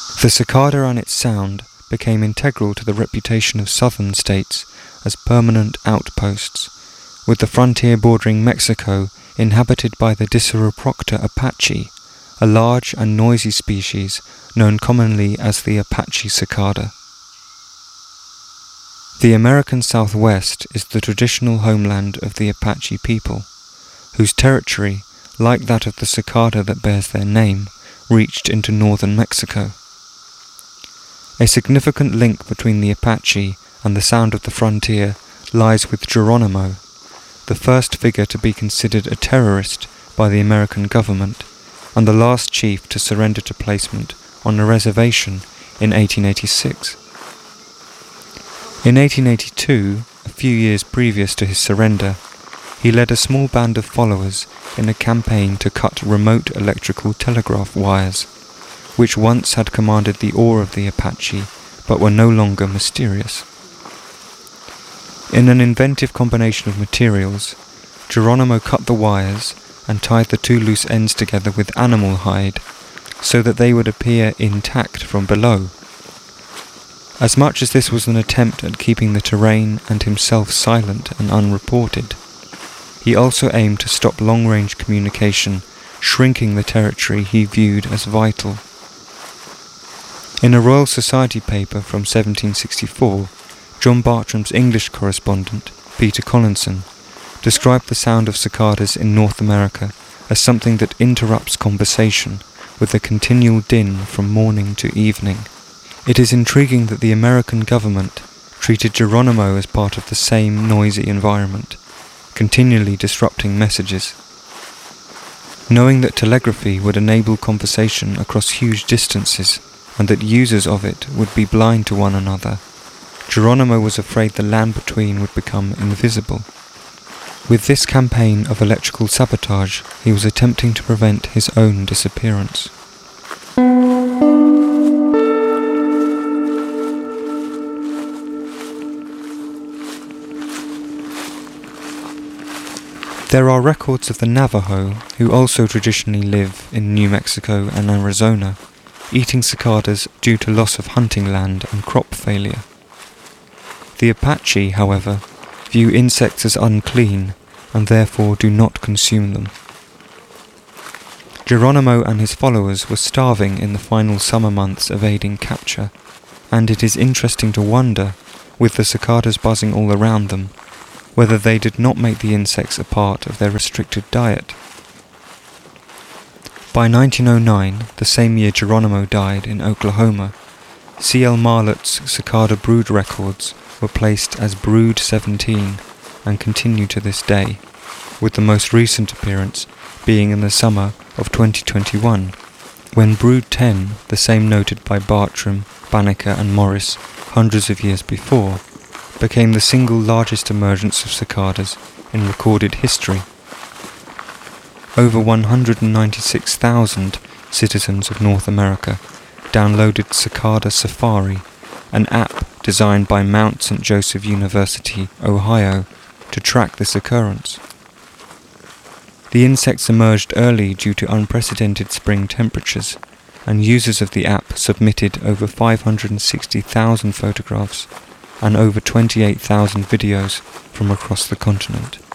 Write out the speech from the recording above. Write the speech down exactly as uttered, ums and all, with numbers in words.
The cicada and its sound became integral to the reputation of southern states as permanent outposts, with the frontier bordering Mexico inhabited by the Dissaroprocta apache, a large and noisy species known commonly as the Apache cicada. The American Southwest is the traditional homeland of the Apache people, whose territory, like that of the cicada that bears their name, reached into northern Mexico. A significant link between the Apache and the sound of the frontier lies with Geronimo, the first figure to be considered a terrorist by the American government, and the last chief to surrender to placement on a reservation in eighteen eighty-six. In eighteen eighty-two, a few years previous to his surrender, he led a small band of followers in a campaign to cut remote electrical telegraph wires, which once had commanded the awe of the Apache, but were no longer mysterious. In an inventive combination of materials, Geronimo cut the wires and tied the two loose ends together with animal hide, so that they would appear intact from below. As much as this was an attempt at keeping the terrain and himself silent and unreported, he also aimed to stop long-range communication, shrinking the territory he viewed as vital. In a Royal Society paper from seventeen sixty-four, John Bartram's English correspondent, Peter Collinson, described the sound of cicadas in North America as something that interrupts conversation with a continual din from morning to evening. It is intriguing that the American government treated Geronimo as part of the same noisy environment, continually disrupting messages. Knowing that telegraphy would enable conversation across huge distances, and that users of it would be blind to one another, Geronimo was afraid the land between would become invisible. With this campaign of electrical sabotage, he was attempting to prevent his own disappearance. There are records of the Navajo, who also traditionally live in New Mexico and Arizona, eating cicadas due to loss of hunting land and crop failure. The Apache, however, view insects as unclean and therefore do not consume them. Geronimo and his followers were starving in the final summer months evading capture, and it is interesting to wonder, with the cicadas buzzing all around them, whether they did not make the insects a part of their restricted diet. By nineteen oh nine, the same year Geronimo died in Oklahoma, C L Marlot's cicada brood records were placed as Brood seventeen and continue to this day, with the most recent appearance being in the summer of twenty twenty-one, when Brood ten, the same noted by Bartram, Banneker and Morris hundreds of years before, became the single largest emergence of cicadas in recorded history. Over one hundred ninety-six thousand citizens of North America downloaded Cicada Safari, an app designed by Mount Saint Joseph University, Ohio, to track this occurrence. The insects emerged early due to unprecedented spring temperatures, and users of the app submitted over five hundred sixty thousand photographs and over twenty-eight thousand videos from across the continent.